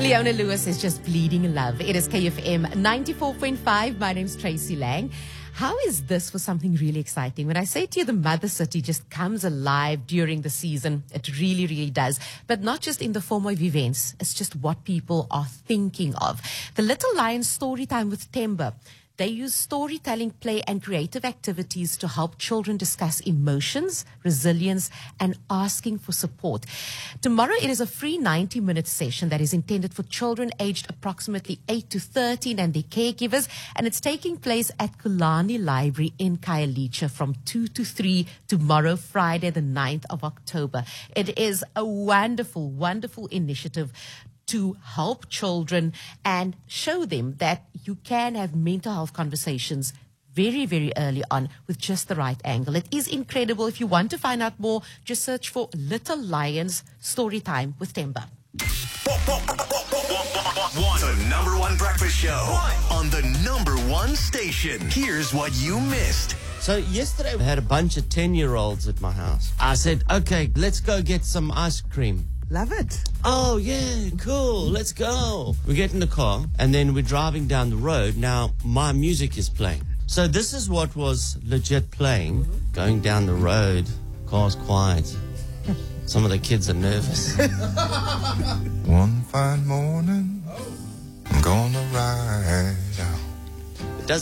Leona Lewis is just bleeding love. It is KFM 94.5. My name's Tracy Lang. How is this for something really exciting? When I say to you, the Mother City just comes alive during the season. It really, really does. But not just in the form of events. It's just what people are thinking of. The Little Lions Storytime with Temba. They use storytelling, play, and creative activities to help children discuss emotions, resilience, and asking for support. Tomorrow, it is a free 90-minute session that is intended for children aged approximately 8 to 13 and their caregivers, and it's taking place at Kulani Library in Khayelitsha from 2 to 3 tomorrow, Friday, the 9th of October. It is a wonderful, wonderful initiative to help children and show them that you can have mental health conversations very, very early on with just the right angle. It is incredible. If you want to find out more, just search for Little Lions Storytime with Temba. The number one breakfast show on the number one station. Here's what you missed. So yesterday I had a bunch of 10-year-olds at my house. I said, okay, let's go get some ice cream. Love it. Oh, yeah, cool, let's go. We get in the car, and then we're driving down the road. Now, my music is playing. So this is what was legit playing. Going down the road, car's quiet. Some of the kids are nervous. One fine morning, I'm gonna ride